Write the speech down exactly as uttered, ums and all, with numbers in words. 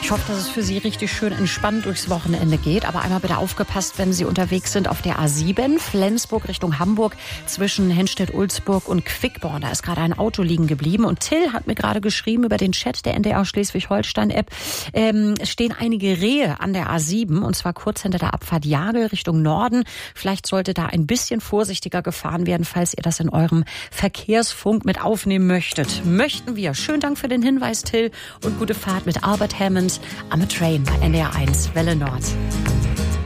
Ich hoffe, dass es für Sie richtig schön entspannt durchs Wochenende geht. Aber einmal bitte aufgepasst, wenn Sie unterwegs sind auf der A sieben, Flensburg Richtung Hamburg, zwischen Henstedt-Ulzburg und Quickborn. Da ist gerade ein Auto liegen geblieben. Und Till hat mir gerade geschrieben über den Chat der N D R Schleswig-Holstein-App. Ähm, es stehen einige Rehe an der A sieben, und zwar kurz hinter der Abfahrt Jagel Richtung Norden. Vielleicht sollte da ein bisschen vorsichtiger gefahren werden, falls ihr das in eurem Verkehrsfunk mit aufnehmen möchtet. Möchten wir. Schönen Dank für den Hinweis, Till, und gute Fahrt mit Albert Hammond, I'm a Train bei N D R eins Welle Nord.